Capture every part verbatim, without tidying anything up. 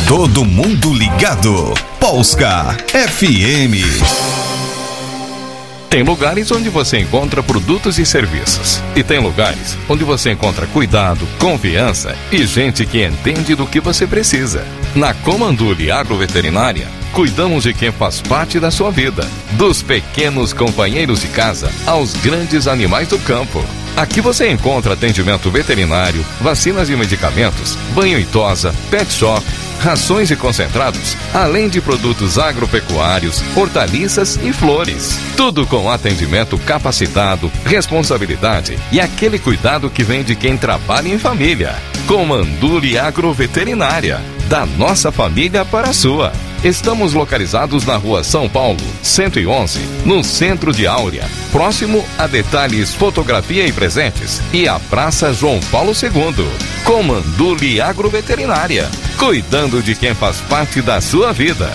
Todo mundo ligado. Polska F M. Tem lugares onde você encontra produtos e serviços. E tem lugares onde você encontra cuidado, confiança e gente que entende do que você precisa. Na Comanduli Agroveterinária, cuidamos de quem faz parte da sua vida. Dos pequenos companheiros de casa aos grandes animais do campo. Aqui você encontra atendimento veterinário, vacinas e medicamentos, banho e tosa, pet shop, rações e concentrados, além de produtos agropecuários, hortaliças e flores. Tudo com atendimento capacitado, responsabilidade e aquele cuidado que vem de quem trabalha em família. Comanduli Agroveterinária, da nossa família para a sua. Estamos localizados na rua São Paulo, cento e onze, no centro de Áurea, próximo a Detalhes Fotografia e Presentes e a Praça João Paulo segundo. Comanduli Agroveterinária, cuidando de quem faz parte da sua vida.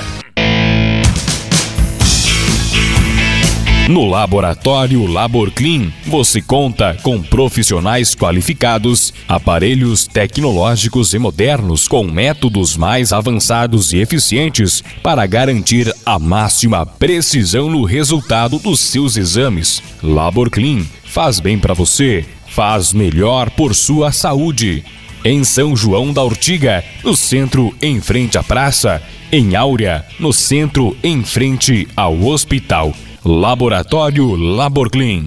No Laboratório LaborClean, você conta com profissionais qualificados, aparelhos tecnológicos e modernos com métodos mais avançados e eficientes para garantir a máxima precisão no resultado dos seus exames. LaborClean faz bem para você, faz melhor por sua saúde. Em São João da Ortiga, no centro em frente à praça. Em Áurea, no centro em frente ao hospital. Laboratório LaborClean.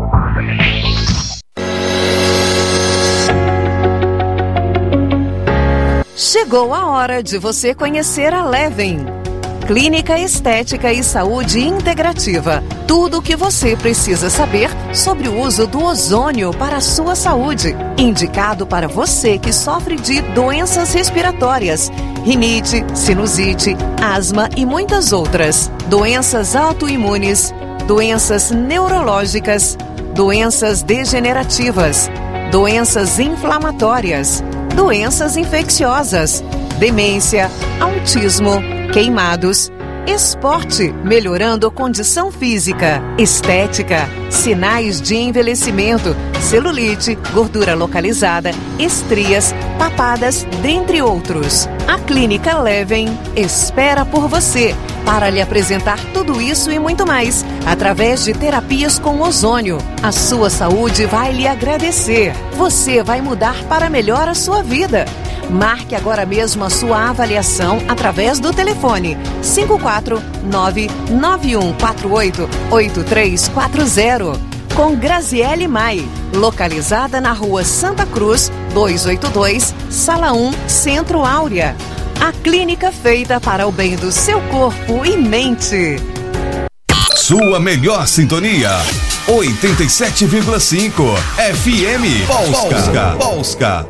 Chegou a hora de você conhecer a Leven. Clínica Estética e Saúde Integrativa. Tudo o que você precisa saber sobre o uso do ozônio para a sua saúde. Indicado para você que sofre de doenças respiratórias, rinite, sinusite, asma e muitas outras. Doenças autoimunes, doenças neurológicas, doenças degenerativas, doenças inflamatórias, doenças infecciosas, demência, autismo, queimados, esporte, melhorando a condição física, estética, sinais de envelhecimento, celulite, gordura localizada, estrias, papadas, dentre outros. A Clínica Leven espera por você para lhe apresentar tudo isso e muito mais, através de terapias com ozônio. A sua saúde vai lhe agradecer. Você vai mudar para melhor a sua vida. Marque agora mesmo a sua avaliação através do telefone cinco quatro nove nove um quatro oito oito três quatro zero. Com Graziele Mai, localizada na rua Santa Cruz, duzentos e oitenta e dois, Sala um, Centro Áurea. A clínica feita para o bem do seu corpo e mente. Sua melhor sintonia, oitenta e sete vírgula cinco F M Polska. Polska.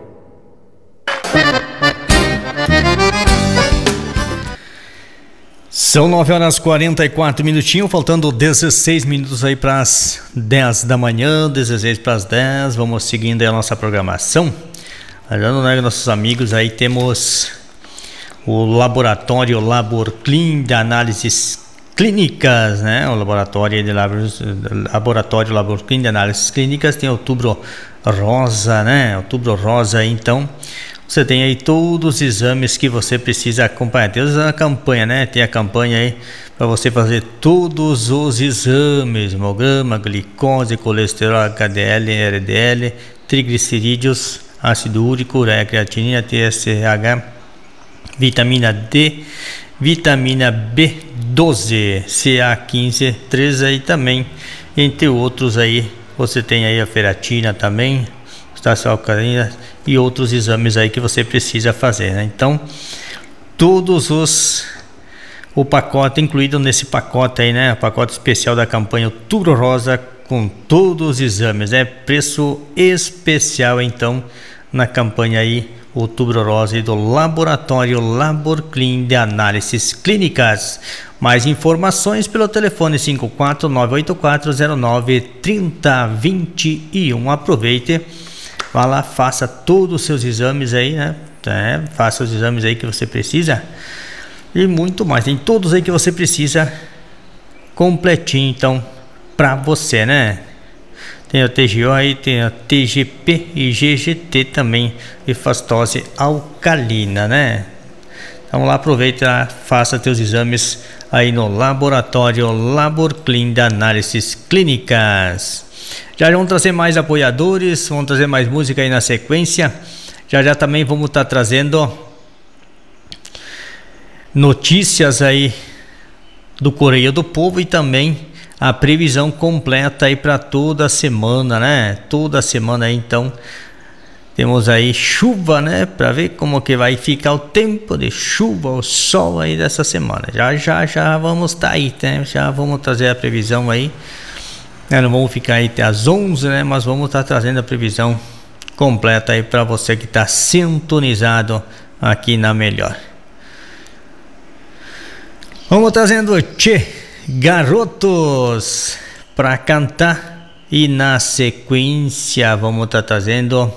São nove horas e quarenta e quatro minutinhos, faltando dezesseis minutos aí para as dez da manhã, dezesseis para as dez. Vamos seguindo aí a nossa programação. Olhando, né, nossos amigos, aí temos o Laboratório LaborClean de análises clínicas, né? O laboratório de labor... Laboratório LaborClean de análises clínicas tem Outubro Rosa, né? Outubro Rosa, então você tem aí todos os exames que você precisa acompanhar. Tem a campanha, né? Tem a campanha aí para você fazer todos os exames: hemograma, glicose, colesterol, H D L, L D L, triglicerídeos, ácido úrico, ureia, creatinina, T S H, vitamina D, vitamina B doze, C A quinze, treze aí também, entre outros aí. Você tem aí a ferritina também, estação alcalina e outros exames aí que você precisa fazer, né? Então, todos os o pacote incluído nesse pacote aí, né? O pacote especial da campanha Outubro Rosa com todos os exames, né? Preço especial então na campanha aí Outubro Rosa e do Laboratório LaborClean de análises clínicas. Mais informações pelo telefone cinco quatro nove oito quatro zero nove três zero dois um. Aproveite, vá lá, faça todos os seus exames aí, né? É, faça os exames aí que você precisa e muito mais. Tem todos aí que você precisa completinho, então, pra você, né? Tem a T G O aí, tem a T G P e G G T também, e fastose alcalina, né? Então lá aproveita, faça teus exames aí no laboratório LaborClin da Análises Clínicas. Já vamos trazer mais apoiadores, vamos trazer mais música aí na sequência. Já já também vamos estar tá trazendo notícias aí do Correio do Povo e também a previsão completa aí para toda a semana, né? Toda semana aí, então temos aí chuva, né? Para ver como que vai ficar o tempo de chuva, o sol aí dessa semana. Já já já vamos estar tá aí, né? Já vamos trazer a previsão aí. É, não vamos ficar aí até às onze, né? Mas vamos estar tá trazendo a previsão completa aí para você que está sintonizado aqui na Melhor. Vamos trazendo Tchê Garotos para cantar e na sequência vamos estar tá trazendo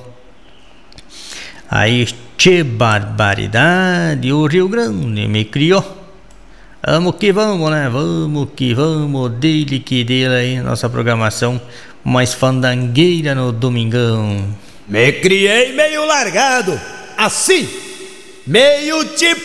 aí Tchê Barbaridade, o Rio Grande me criou. Vamos que vamos, né? Vamos que vamos, dele que dele aí, nossa programação mais fandangueira no domingão. Me criei meio largado, assim, meio tipo